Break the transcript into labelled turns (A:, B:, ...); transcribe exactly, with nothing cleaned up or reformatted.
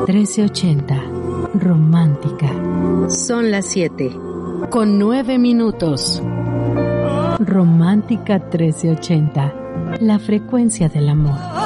A: trece ochenta. Romántica.
B: Son las siete.
A: Con nueve minutos. Romántica trece ochenta. La frecuencia del amor.